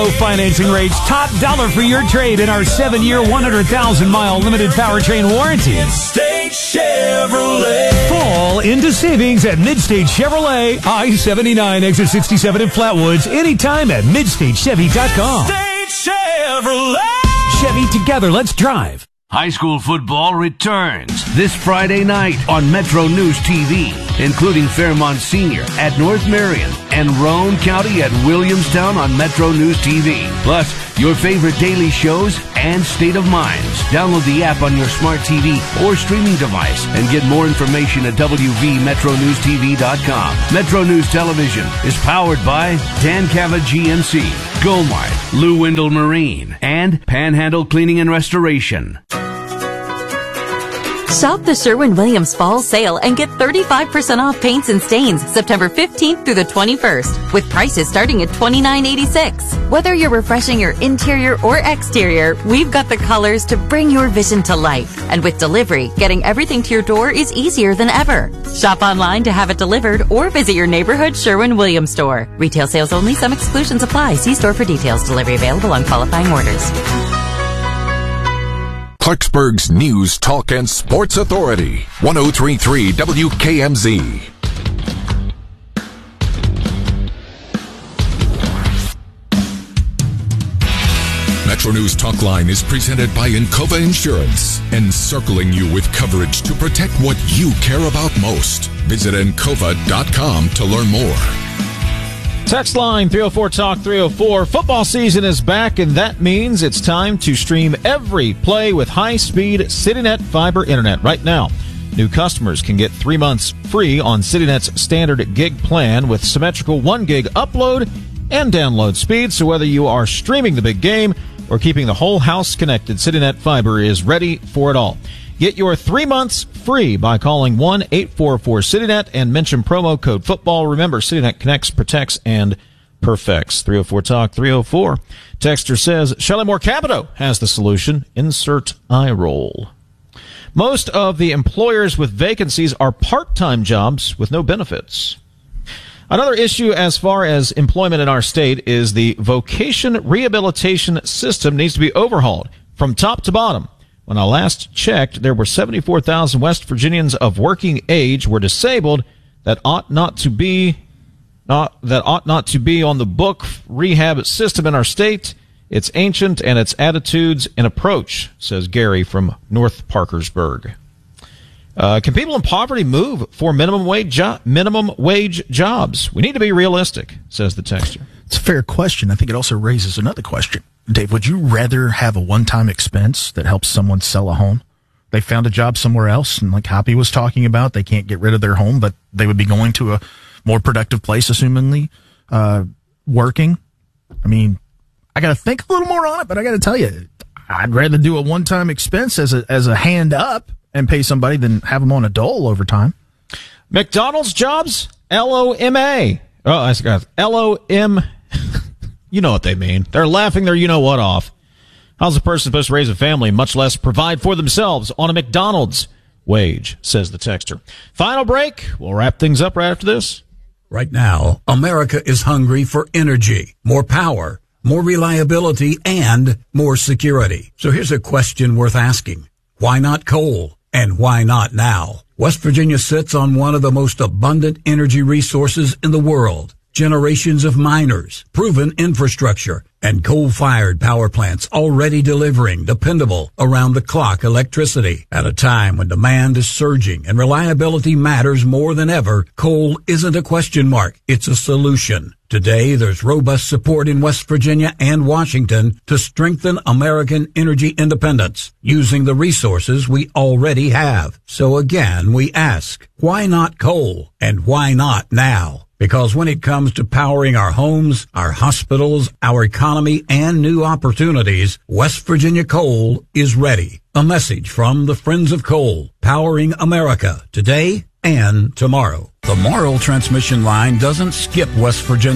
Financing rates, top dollar for your trade in our 7-year, 100,000-mile limited powertrain warranty. Midstate Chevrolet. Fall into savings at Midstate Chevrolet, I-79, exit 67 in Flatwoods, anytime at MidstateChevy.com. Midstate Chevrolet. Chevy, together, let's drive. High school football returns this Friday night on Metro News TV, including Fairmont Senior at North Marion and Roane County at Williamstown on Metro News TV. Plus, your favorite daily shows and State of Minds. Download the app on your smart TV or streaming device and get more information at WVMetroNewsTV.com. Metro News Television is powered by Dan Cava GMC, Goldmart, Lou Wendell Marine, and Panhandle Cleaning and Restoration. Shop the Sherwin-Williams Fall Sale and get 35% off paints and stains September 15th through the 21st, with prices starting at $29.86. Whether you're refreshing your interior or exterior, we've got the colors to bring your vision to life. And with delivery, getting everything to your door is easier than ever. Shop online to have it delivered or visit your neighborhood Sherwin-Williams store. Retail sales only. Some exclusions apply. See store for details. Delivery available on qualifying orders. Clarksburg's News, Talk, and Sports Authority. 103.3 WKMZ. Metro News Talk Line is presented by Encova Insurance, encircling you with coverage to protect what you care about most. Visit Encova.com to learn more. Text line 304-TALK-304. Football season is back, and that means it's time to stream every play with high-speed CityNet fiber internet. Right now, new customers can get 3 months free on CityNet's standard gig plan with symmetrical 1 gig upload and download speed. So whether you are streaming the big game or keeping the whole house connected, CityNet fiber is ready for it all. Get your 3 months free by calling 1-844-CityNet and mention promo code football. Remember, CityNet connects, protects, and perfects. 304-TALK-304. Texter says, Shelley Moore Capito has the solution. Insert eye roll. Most of the employers with vacancies are part-time jobs with no benefits. Another issue as far as employment in our state is the vocation rehabilitation system needs to be overhauled from top to bottom. When I last checked, there were 74,000 West Virginians of working age were disabled that ought not to be on the book rehab system in our state. It's ancient and its attitudes and approach, says Gary from North Parkersburg. Can people in poverty move for minimum wage jobs? We need to be realistic, says the texter. It's a fair question. I think it also raises another question. Dave, would you rather have a one-time expense that helps someone sell a home? They found a job somewhere else, and like Hoppy was talking about, they can't get rid of their home, but they would be going to a more productive place, assumingly, working. I mean, I got to think a little more on it, but I got to tell you, I'd rather do a one-time expense as a hand up and pay somebody than have them on a dole over time. McDonald's jobs? L-O-M-A. Oh, I forgot. L-O-M. You know what they mean. They're laughing their you-know-what off. How's a person supposed to raise a family, much less provide for themselves on a McDonald's wage, says the texter. Final break. We'll wrap things up right after this. Right now, America is hungry for energy, more power, more reliability, and more security. So here's a question worth asking. Why not coal? And why not now? West Virginia sits on one of the most abundant energy resources in the world. Generations of miners, proven infrastructure, and coal-fired power plants already delivering dependable, around-the-clock electricity. At a time when demand is surging and reliability matters more than ever, coal isn't a question mark, it's a solution. Today, there's robust support in West Virginia and Washington to strengthen American energy independence using the resources we already have. So again, we ask, why not coal? And why not now? Because when it comes to powering our homes, our hospitals, our economy, and new opportunities, West Virginia Coal is ready. A message from the Friends of Coal, powering America today and tomorrow. The Morrill transmission line doesn't skip West Virginia.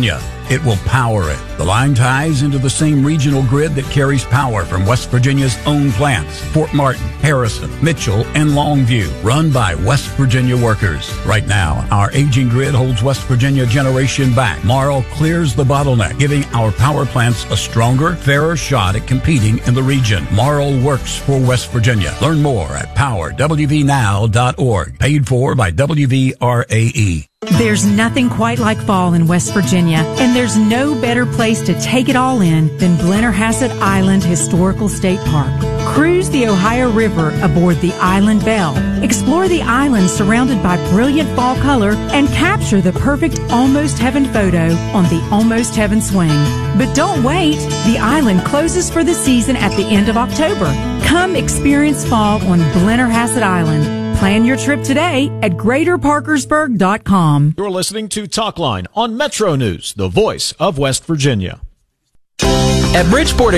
it will power it. The line ties into the same regional grid that carries power from West Virginia's own plants, Fort Martin, Harrison, Mitchell, and Longview, run by West Virginia workers. Right now, our aging grid holds West Virginia generation back. Marl clears the bottleneck, giving our power plants a stronger, fairer shot at competing in the region. Marl works for West Virginia. Learn more at powerwvnow.org. Paid for by WVRAE. There's nothing quite like fall in West Virginia, and there's no better place to take it all in than Blennerhassett Island Historical State Park. Cruise the Ohio River aboard the Island Belle. Explore the island surrounded by brilliant fall color and capture the perfect Almost Heaven photo on the Almost Heaven swing. But don't wait. The island closes for the season at the end of October. Come experience fall on Blennerhassett Island. Plan your trip today at GreaterParkersburg.com. You're listening to Talkline on Metro News, the voice of West Virginia. At Bridgeport